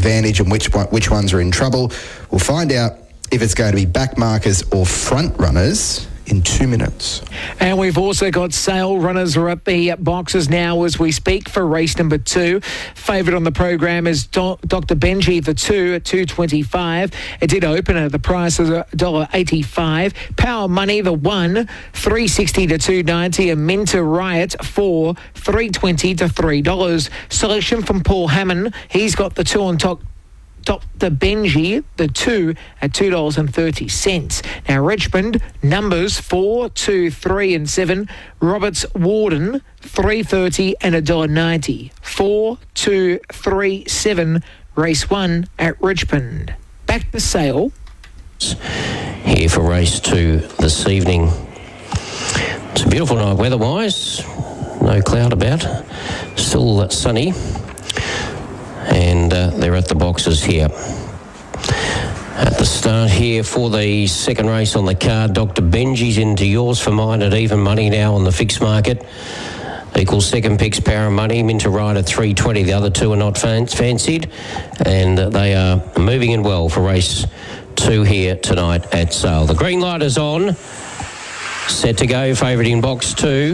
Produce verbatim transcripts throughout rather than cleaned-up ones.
Advantage and which one, which ones are in trouble. We'll find out if it's going to be back markers or front runners in two minutes. And we've also got sale runners are at the boxes now as we speak for race number two. Favourite on the program is Do- Doctor Benji, the two at two twenty-five. It did open at the price of one dollar eighty-five. Power Money, the one, three sixty to two ninety. And Minter Riot, four, three twenty to three dollars. Selection from Paul Hammond. He's got the two on top. Doctor Benji, the two at two dollars thirty. Now, Richmond, numbers four, two, three and seven. Roberts Warden, three thirty and one dollar ninety. four, two, three, seven, race one at Richmond. Back to Sale. Here for race two this evening. It's a beautiful night weather-wise. No cloud about. Still sunny. And uh, they're at the boxes here. At the start here for the second race on the card, Doctor Benji's into Yours for Mine at even money now on the fixed market. Equals second picks Power Money, Minter Ride at three twenty. The other two are not fan- fancied. And uh, they are moving in well for race two here tonight at Sale. The green light is on. Set to go, favourite in box two.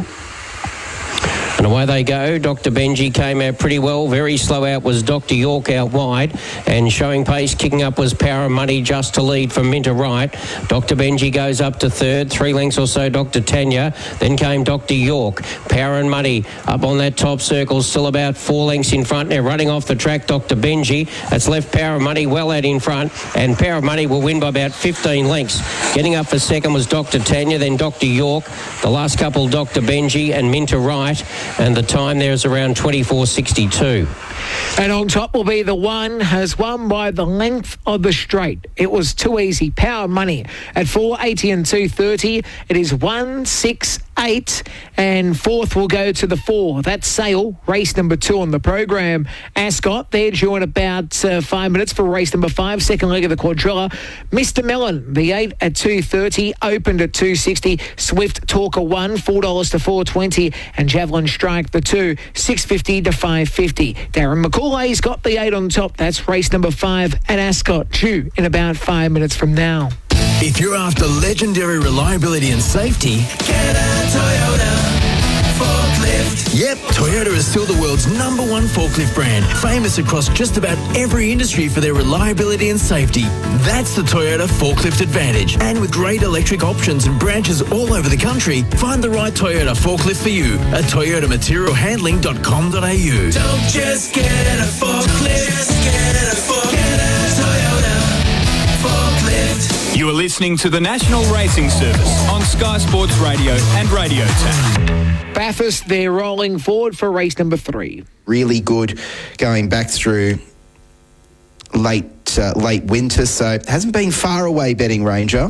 And away they go. Doctor Benji came out pretty well. Very slow out was Doctor York out wide. And showing pace, kicking up was Power Money just to lead from Minter Right. Doctor Benji goes up to third. Three lengths or so, Doctor Tanya. Then came Doctor York. Power and Money up on that top circle. Still about four lengths in front. Now running off the track, Doctor Benji. That's left Power and Money well out in front. And Power and Money will win by about fifteen lengths. Getting up for second was Doctor Tanya. Then Doctor York. The last couple, Doctor Benji and Minter Right. And the time there is around twenty-four sixty-two. And on top will be the one has won by the length of the straight. It was too easy. Power Money at four eighty and two thirty. It is one six eight, and fourth will go to the four. That's Sale, race number two on the program. Ascot, they're due in about uh, five minutes for race number five, second leg of the quadrilla. Mister Mellon, the eight at two thirty, opened at two sixty. Swift Talker one, four dollars to four twenty, and Javelin Strike the two, six fifty to five fifty. Darren McCauley's got the eight on top. That's race number five at Ascot, due in about five minutes from now. If you're after legendary reliability and safety, get a Toyota forklift. Yep, Toyota is still the world's number one forklift brand, famous across just about every industry for their reliability and safety. That's the Toyota Forklift Advantage. And with great electric options and branches all over the country, find the right Toyota forklift for you at toyota material handling dot com dot a u. Don't just get a forklift, just get a forklift. Get a Toyota forklift. You are listening to the National Racing Service on Sky Sports Radio and Radio Tech. Bathurst, they're rolling forward for race number three. Really good going back through late uh, late winter, so it hasn't been far away, Betting Ranger.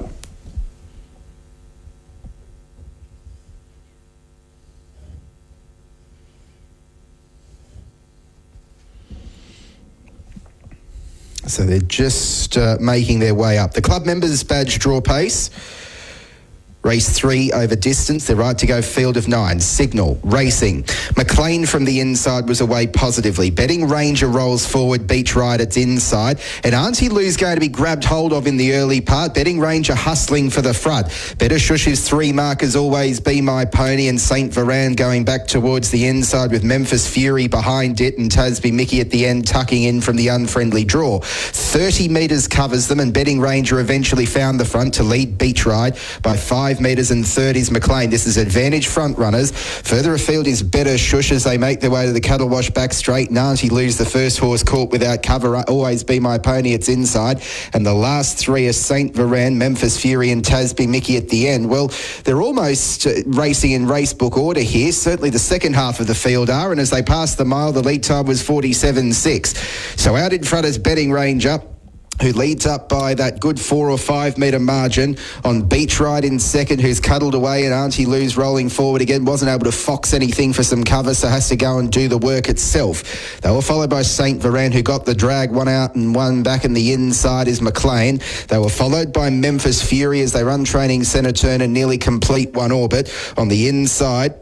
So they're just uh, making their way up. The club members badge draw pace. Race three over distance. They're right to go field of nine. Signal, Racing. McLean from the inside was away positively. Betting Ranger rolls forward. Beach Ride, it's inside. And Auntie Lou's going to be grabbed hold of in the early part. Betting Ranger hustling for the front. Better Shush's three markers Always Be My Pony and Saint Varane going back towards the inside with Memphis Fury behind it and Tasby Mickey at the end tucking in from the unfriendly draw. thirty metres covers them and Betting Ranger eventually found the front to lead Beach Ride by five metres and thirties McLean. This is advantage front runners. Further afield is Better Shush as they make their way to the Cattle Wash back straight. Nanty Lose the first horse caught without cover. Always Be My Pony, it's inside. And the last three are Saint Varane, Memphis Fury and Tasby Mickey at the end. Well, they're almost uh, racing in race book order here. Certainly the second half of the field are. And as they pass the mile, the lead time was forty-seven six. So out in front is Betting Ranger, who leads up by that good four or five metre margin on Beach Ride in second, who's cuddled away, and Auntie Lou's rolling forward again. Wasn't able to fox anything for some cover, so has to go and do the work itself. They were followed by Saint Varane, who got the drag, one out and one back, and the inside is McLean. They were followed by Memphis Fury as they run training centre turn and nearly complete one orbit. On the inside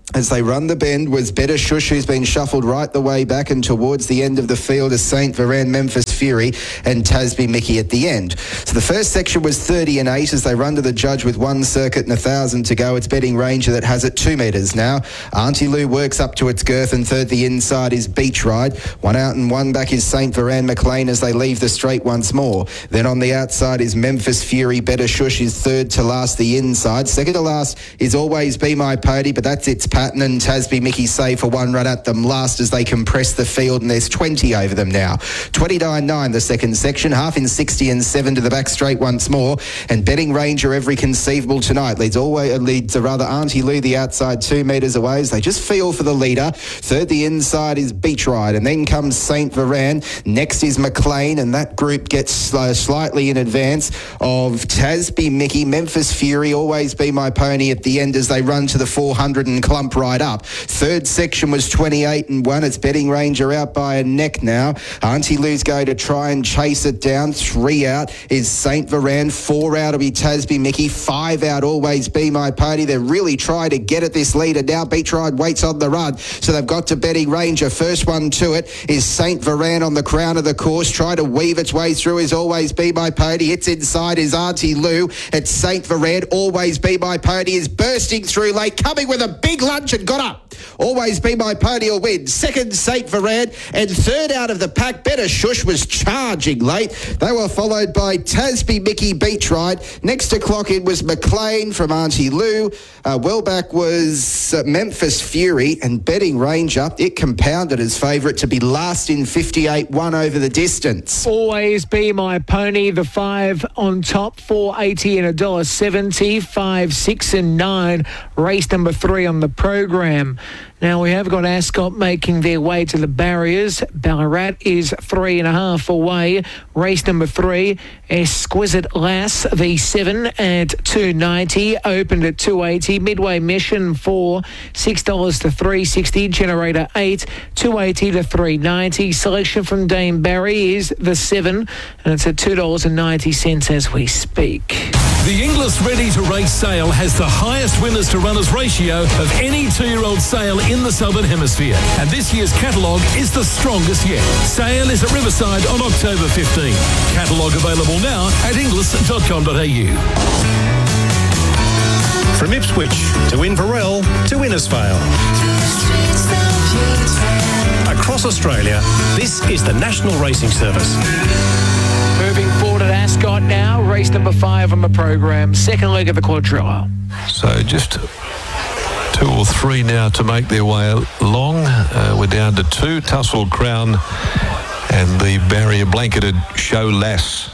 as they run the bend was Better Shush, who's been shuffled right the way back and towards the end of the field as Saint Veran, Memphis Fury and Tasby Mickey at the end. So the first section was thirty and eight as they run to the judge with one circuit and a thousand to go. It's Betting Ranger that has it two metres now. Auntie Lou works up to its girth, and third the inside is Beach Ride. One out and one back is Saint Veran McLean as they leave the straight once more. Then on the outside is Memphis Fury. Better Shush is third to last the inside. Second to last is Always Be My Pody, but that's its pattern, and Tasby Mickey save for one run at them last as they compress the field, and there's twenty over them now. twenty-nine nine the second section, half in sixty and seven to the back straight once more, and Betting Ranger every conceivable tonight leads always leads a rather Auntie Lou the outside two metres away as they just feel for the leader. Third the inside is Beach Ride, and then comes Saint Veran. Next is McLean, and that group gets uh, slightly in advance of Tasby Mickey. Memphis Fury, Always Be My Pony at the end as they run to the four hundred and clump right up. Third section was twenty-eight and one. It's Betting Ranger out by a neck now. Auntie Lou's going to try and chase it down. Three out is Saint Veran. Four out will be Tasby Mickey. Five out, Always Be My Pony. They're really trying to get at this leader now. Beach Ride waits on the run, so they've got to Betting Ranger. First one to it is Saint Veran on the crown of the course. Try to weave its way through is Always Be My Pony. It's inside is Auntie Lou. It's Saint Veran. Always Be My Pony is bursting through late, coming with a big lunge and got up. Always Be My Pony will win. Second, Saint Veran, and third out of the pack, Better Shush was charging late. They were followed by Tasby Mickey Beach Ride. Next to clock in was McLean from Auntie Lou. Uh, well back was uh, Memphis Fury, and Betting Ranger, it compounded as favourite to be last in fifty-eight, one over the distance. Always Be My Pony, the five on top, four eighty and one dollar seventy, five, six and nine, race number three on the program. Now we have got Ascot making their way to the barriers. Ballarat is three and a half away. Race number three, Exquisite Lass, the seven at two ninety, opened at two eighty. Midway Mission four, six dollars to three sixty. Generator eight, two eighty to three ninety. Selection from Dame Barry is the seven, and it's at two dollars and ninety cents as we speak. The Inglis Ready to Race sale has the highest winners to runners ratio of any two-year-old sale in the Southern Hemisphere. And this year's catalogue is the strongest yet. Sale is at Riverside on October fifteenth. Catalogue available now at inglis dot com dot a u. From Ipswich to Inverell to Innisfail. Across Australia, this is the National Racing Service. Moving forward at Ascot now, race number five on the program, second leg of the quadrille. So just two or three now to make their way along. Uh, we're down to two, Tussle Crown and the barrier blanketed Show Lass.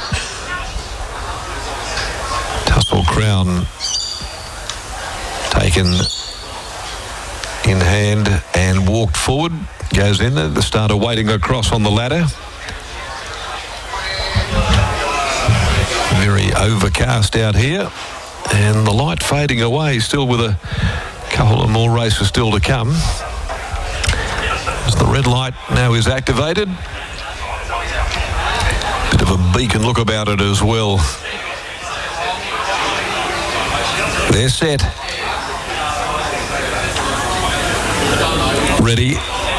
Tussle Crown taken in hand and walked forward, goes in there, the starter waiting across on the ladder. Very overcast out here, and the light fading away, still with a couple of more races still to come. As the red light now is activated, bit of a beacon look about it as well. They're set. Ready.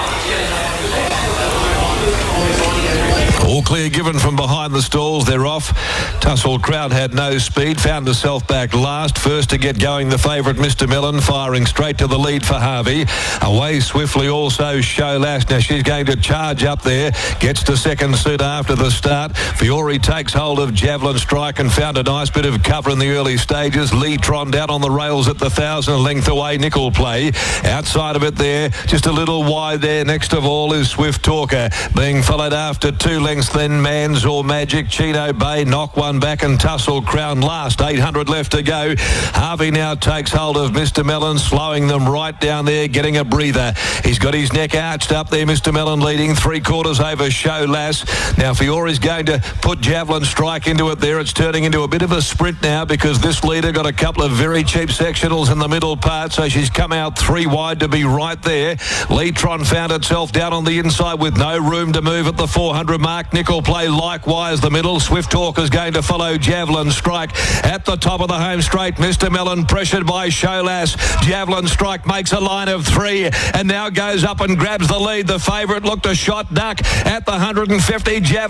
All clear given from behind the stalls. They're off. Tussle Crown had no speed. Found herself back last. First to get going, the favourite, Mister Mellon, firing straight to the lead for Harvey. Away swiftly also Show Lass. Now she's going to charge up there. Gets to second suit after the start. Fiore takes hold of Javelin Strike and found a nice bit of cover in the early stages. Lee Tron down on the rails at the thousand length away. Nickel Play. Outside of it there, just a little wide there. Next of all is Swift Talker. Being followed after two lengths then Mans or Magic. Chino Bay knock one back and Tussle Crown last. eight hundred left to go. Harvey now takes hold of Mister Mellon, slowing them right down there, getting a breather. He's got his neck arched up there. Mister Mellon leading three quarters over Show Lass. Now Fiore's going to put Javelin Strike into it there. It's turning into a bit of a sprint now because this leader got a couple of very cheap sectionals in the middle part, so she's come out three wide to be right there. Leetron found itself down on the inside with no room to move at the four hundred mark. Nick will play likewise the middle. Swift Talk is going to follow Javelin Strike. At the top of the home straight, Mister Mellon pressured by Showlass. Javelin Strike makes a line of three and now goes up and grabs the lead. The favourite looked a shot duck at the one hundred fifty. Javelin